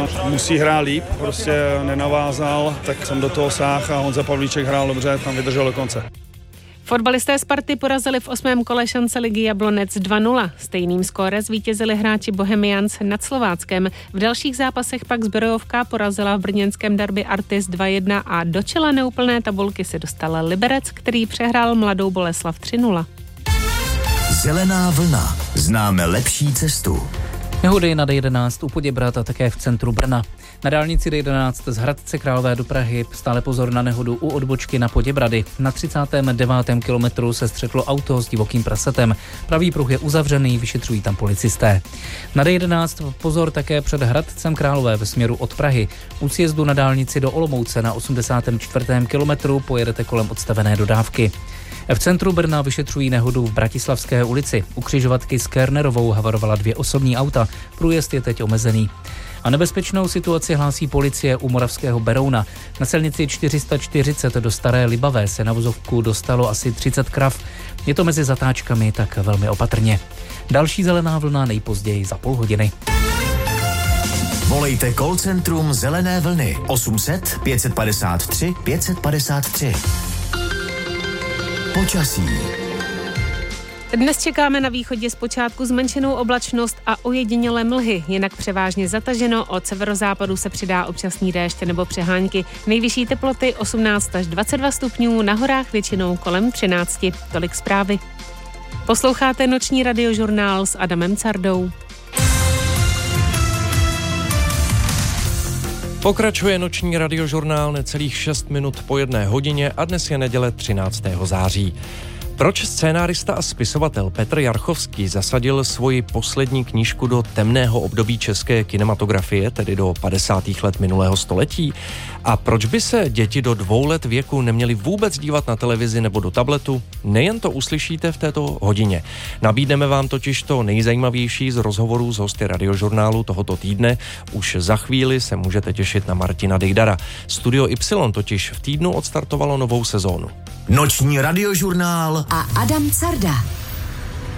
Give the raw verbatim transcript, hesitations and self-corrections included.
musí hrát líp, prostě nenavázal, tak jsem do toho sáhl a Honza Pavlíček hrál dobře, tam vydržel do konce. Fotbalisté Sparty porazili v osmém kole šance ligy Jablonec dva nula. Stejným skóre zvítězili hráči Bohemians nad Slováckem. V dalších zápasech pak Zbrojovka porazila v brněnském derby Artis dva jedna a do čela neúplné tabulky se dostal Liberec, který přehrál Mladou Boleslav tři nula. Zelená vlna. Známe lepší cestu. Nehody na D jedenáct u Poděbrad a také v centru Brna. Na dálnici D jedenáct z Hradce Králové do Prahy stále pozor na nehodu u odbočky na Poděbrady. Na třicátém devátém kilometru se střetlo auto s divokým prasetem. Pravý pruh je uzavřený, vyšetřují tam policisté. Na D jedenáct pozor také před Hradcem Králové ve směru od Prahy. U sjezdu na dálnici do Olomouce na osmdesátém čtvrtém kilometru pojedete kolem odstavené dodávky. V centru Brna vyšetřují nehodu v Bratislavské ulici. U křižovatky s Kernerovou havarovala dvě osobní auta. Průjezd je teď omezený. A nebezpečnou situaci hlásí policie u Moravského Berouna. Na silnici čtyři sta čtyřicet do Staré Libavé se na vozovku dostalo asi třicet krav. Je to mezi zatáčkami, tak velmi opatrně. Další zelená vlna nejpozději za půl hodiny. Volejte call centrum Zelené vlny osm set pět padesát tři pět padesát tři. Počasí. Dnes čekáme na východě zpočátku zmenšenou oblačnost a ojedinělé mlhy, jinak převážně zataženo, od severozápadu se přidá občasný déšť nebo přehánky. Nejvyšší teploty osmnáct až dvacet dva stupňů, na horách většinou kolem třináct. Tolik zprávy. Posloucháte noční radiožurnál s Adamem Cardou. Pokračuje noční radiožurnál necelých šest minut po jedné hodině a dnes je neděle třináctého září. Proč scénárista a spisovatel Petr Jarchovský zasadil svoji poslední knížku do temného období české kinematografie, tedy do padesátých let minulého století? A proč by se děti do dvou let věku neměly vůbec dívat na televizi nebo do tabletu? Nejen to uslyšíte v této hodině. Nabídneme vám totiž to nejzajímavější z rozhovorů s hosty radiožurnálu tohoto týdne. Už za chvíli se můžete těšit na Martina Dejdara. Studio Y totiž v týdnu odstartovalo novou sezónu. Noční radiožurnál a Adam Carda.